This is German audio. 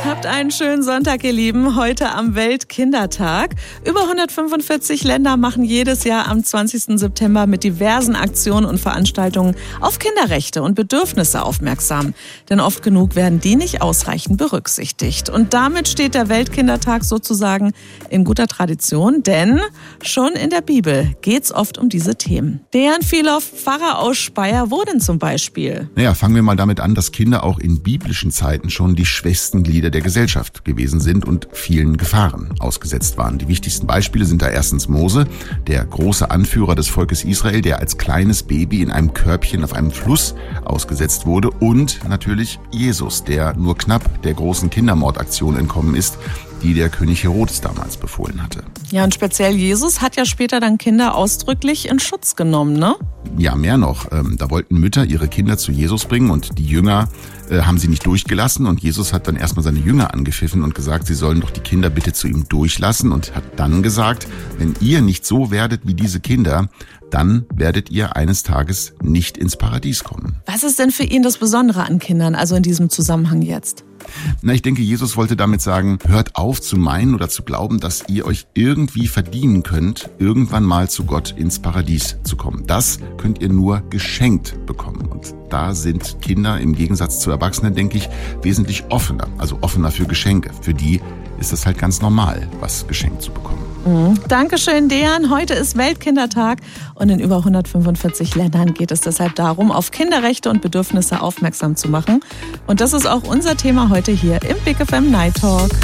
Habt einen schönen Sonntag, ihr Lieben. Heute am Weltkindertag. Über 145 Länder machen jedes Jahr am 20. September mit diversen Aktionen und Veranstaltungen auf Kinderrechte und Bedürfnisse aufmerksam. Denn oft genug werden die nicht ausreichend berücksichtigt. Und damit steht der Weltkindertag sozusagen in guter Tradition, denn schon in der Bibel geht's oft um diese Themen. Dejan Filow, Pfarrer aus Speyer, wo denn zum Beispiel? Naja, fangen wir mal damit an, dass Kinder auch in biblischen Zeiten schon die schwächsten Glieder der Gesellschaft gewesen sind und vielen Gefahren ausgesetzt waren. Die wichtigsten Beispiele sind da erstens Mose, der große Anführer des Volkes Israel, der als kleines Baby in einem Körbchen auf einem Fluss ausgesetzt wurde, und natürlich Jesus, der nur knapp der großen Kindermordaktion entkommen ist, die der König Herodes damals befohlen hatte. Ja, und speziell Jesus hat ja später dann Kinder ausdrücklich in Schutz genommen, ne? Ja, mehr noch. Da wollten Mütter ihre Kinder zu Jesus bringen und die Jünger haben sie nicht durchgelassen. Und Jesus hat dann erstmal seine Jünger angepfiffen und gesagt, sie sollen doch die Kinder bitte zu ihm durchlassen, und hat dann gesagt, wenn ihr nicht so werdet wie diese Kinder, dann werdet ihr eines Tages nicht ins Paradies kommen. Was ist denn für ihn das Besondere an Kindern, also in diesem Zusammenhang jetzt? Na, ich denke, Jesus wollte damit sagen, hört auf zu meinen oder zu glauben, dass ihr euch irgendwie verdienen könnt, irgendwann mal zu Gott ins Paradies zu kommen. Das könnt ihr nur geschenkt bekommen. Und da sind Kinder im Gegensatz zu Erwachsenen, denke ich, wesentlich offener. Also offener für Geschenke. Für die ist es halt ganz normal, was geschenkt zu bekommen. Dankeschön, Dejan. Heute ist Weltkindertag und in über 145 Ländern geht es deshalb darum, auf Kinderrechte und Bedürfnisse aufmerksam zu machen. Und das ist auch unser Thema heute hier im Big FM Night Talk.